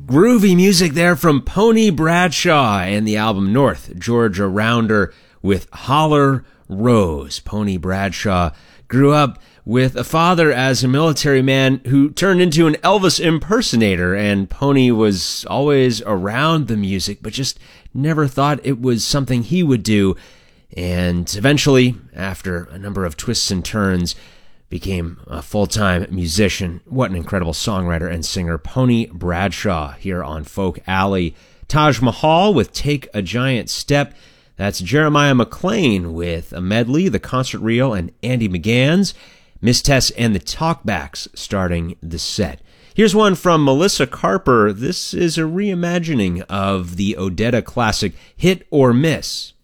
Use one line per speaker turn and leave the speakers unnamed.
Groovy music there from Pony Bradshaw and the album North Georgia Rounder with Holler Rose. Pony Bradshaw grew up with a father as a military man who turned into an Elvis impersonator, and Pony was always around the music but just never thought it was something he would do. And eventually, after a number of twists and turns, became a full-time musician. What an incredible songwriter and singer, Pony Bradshaw, here on Folk Alley. Taj Mahal with Take a Giant Step. That's Jeremiah McLean with a medley, The Concert Reel, and Andy McGann's. Miss Tess and the Talkbacks starting the set. Here's one from Melissa Carper. This is a reimagining of the Odetta classic Hit or Miss.